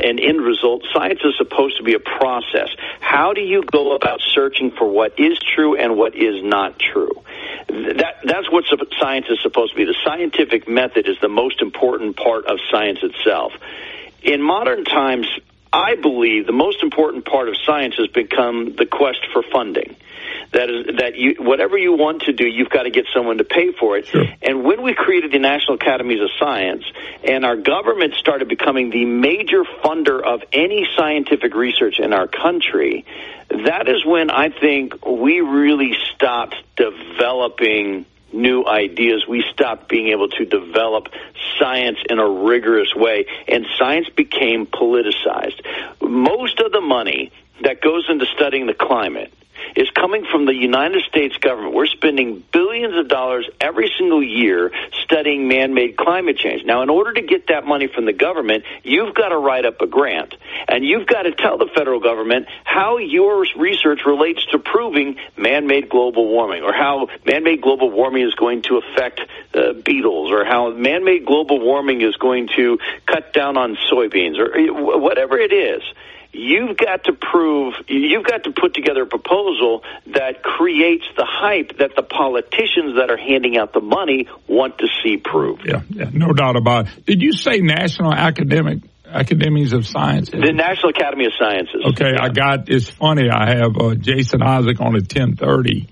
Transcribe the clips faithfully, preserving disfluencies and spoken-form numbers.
an end result. Science is supposed to be a process. How do you go about searching for what is true and what is not true? That, that's what science is supposed to be. The scientific method is the most important part of science itself. In modern times, I believe the most important part of science has become the quest for funding. That is, that you, whatever you want to do, you've got to get someone to pay for it. Sure. And when we created the National Academies of Science and our government started becoming the major funder of any scientific research in our country, that is when I think we really stopped developing new ideas. We stopped being able to develop science in a rigorous way, and science became politicized. Most of the money that goes into studying the climate is coming from the United States government. We're spending billions of dollars every single year studying man-made climate change. Now, in order to get that money from the government, you've got to write up a grant, and you've got to tell the federal government how your research relates to proving man-made global warming, or how man-made global warming is going to affect uh, beetles, or how man-made global warming is going to cut down on soybeans, or whatever it is. You've got to prove, you've got to put together a proposal that creates the hype that the politicians that are handing out the money want to see proved. Yeah, yeah, no doubt about it. Did you say National Academic Academies of Sciences? The National Academy of Sciences. Okay, yeah. I got, it's funny, I have uh, Jason Isaac on at ten thirty.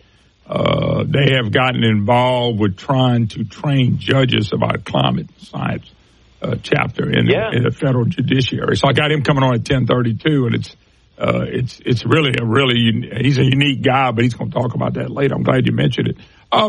Uh, they have gotten involved with trying to train judges about climate science. Uh, chapter in, yeah. the, in the federal judiciary. So I got him coming on at ten thirty-two, and it's uh, it's it's really a really he's a unique guy, but he's going to talk about that later. I'm glad you mentioned it. Uh,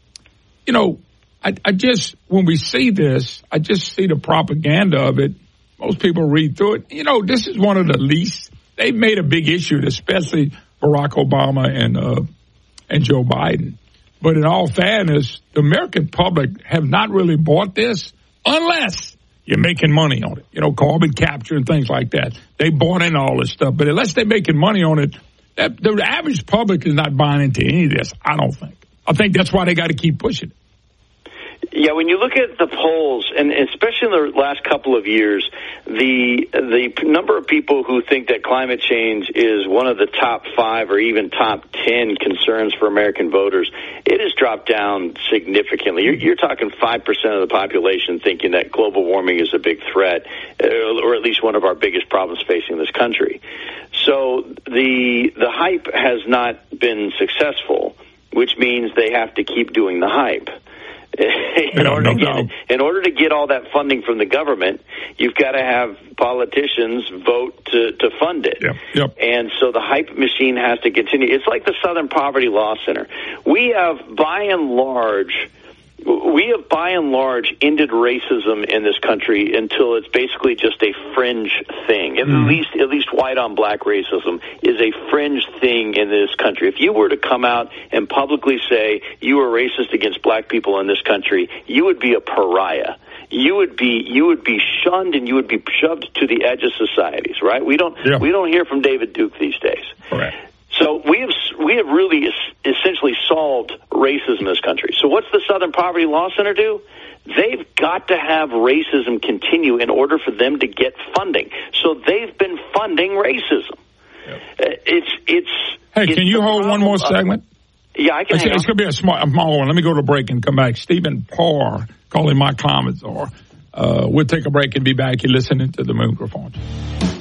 you know, I, I just when we see this, I just see the propaganda of it. Most people read through it. You know, this is one of the least they've made a big issue, especially Barack Obama and uh, and Joe Biden. But in all fairness, the American public have not really bought this unless you're making money on it, you know, carbon capture and things like that. They bought in all this stuff. But unless they're making money on it, that, the average public is not buying into any of this, I don't think. I think that's why they got to keep pushing it. Yeah, when you look at the polls, and especially in the last couple of years, the the number of people who think that climate change is one of the top five or even top ten concerns for American voters, it has dropped down significantly. You're, you're talking five percent of the population thinking that global warming is a big threat, or at least one of our biggest problems facing this country. So the the hype has not been successful, which means they have to keep doing the hype. in, order to get, in order to get all that funding from the government, you've got to have politicians vote to, to fund it. Yep. Yep. And so the hype machine has to continue. It's like the Southern Poverty Law Center. We have, by and large, we have by and large ended racism in this country until it's basically just a fringe thing. At mm. least, at least white on black racism is a fringe thing in this country. If you were to come out and publicly say you were racist against black people in this country, you would be a pariah. You would be you would be shunned and you would be shoved to the edge of societies. Right? We don't yeah. we don't hear from David Duke these days. Correct. So we have we have really essentially solved racism in this country. So what's the Southern Poverty Law Center do? They've got to have racism continue in order for them to get funding. So they've been funding racism. Yep. It's it's. Hey, it's can you hold one more segment? Uh, yeah, I can. It's, it's going to be a small, a small one. Let me go to a break and come back. Stephen Parr, calling my comments, or uh, we'll take a break and be back. You're listening to the Moon Griffon.